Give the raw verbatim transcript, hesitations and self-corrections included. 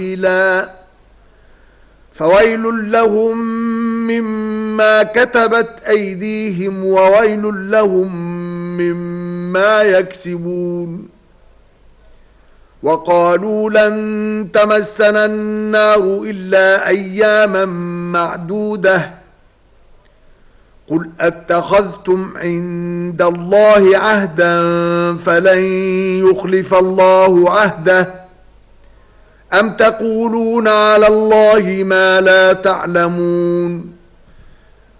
فويل لهم مما كتبت أيديهم وويل لهم مما يكسبون. وقالوا لن تمسنا النار إلا أياما معدودة قل أتخذتم عند الله عهدا فلن يخلف الله عهده أم تقولون على الله ما لا تعلمون.